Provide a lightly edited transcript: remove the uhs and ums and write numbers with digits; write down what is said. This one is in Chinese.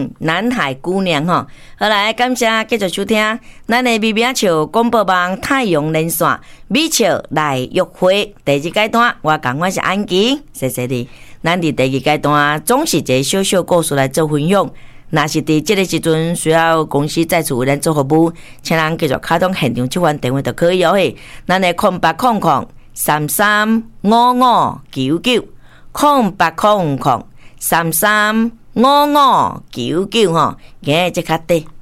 南海姑娘吼。好来，感谢继续收听咱的美美笑广播网太阳连线美笑来约会第二阶段，我讲我是安琪，谢谢你。咱伫第二阶段总是一个小小故事来做分享。若是伫这个时阵需要公司再次为咱做服务，请人继续开通现场这款电话就可以哦嘿。咱的0800335599 0800335599吼，今日这较短。